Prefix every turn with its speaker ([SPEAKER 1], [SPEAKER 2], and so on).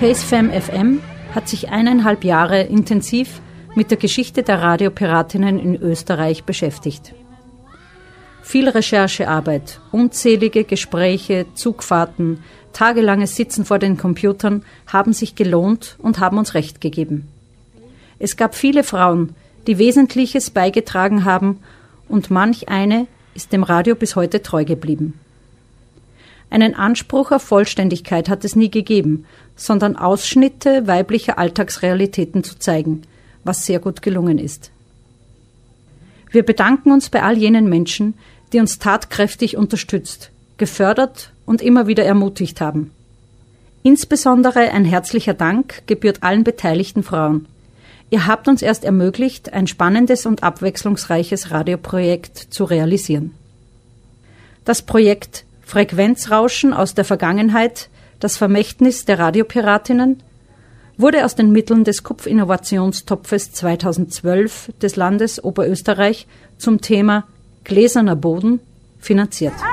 [SPEAKER 1] Spacefam FM hat sich 1,5 Jahre intensiv mit der Geschichte der Radiopiratinnen in Österreich beschäftigt. Viel Recherchearbeit, unzählige Gespräche, Zugfahrten, tagelanges Sitzen vor den Computern haben sich gelohnt und haben uns Recht gegeben. Es gab viele Frauen, die Wesentliches beigetragen haben, und manch eine ist dem Radio bis heute treu geblieben. Einen Anspruch auf Vollständigkeit hat es nie gegeben, sondern Ausschnitte weiblicher Alltagsrealitäten zu zeigen, was sehr gut gelungen ist. Wir bedanken uns bei all jenen Menschen, die uns tatkräftig unterstützt, gefördert und immer wieder ermutigt haben. Insbesondere ein herzlicher Dank gebührt allen beteiligten Frauen. Ihr habt uns erst ermöglicht, ein spannendes und abwechslungsreiches Radioprojekt zu realisieren. Das Projekt Frequenzrauschen aus der Vergangenheit, das Vermächtnis der Radiopiratinnen, wurde aus den Mitteln des Kupf-Innovationstopfes 2012 des Landes Oberösterreich zum Thema Gläserner Boden finanziert.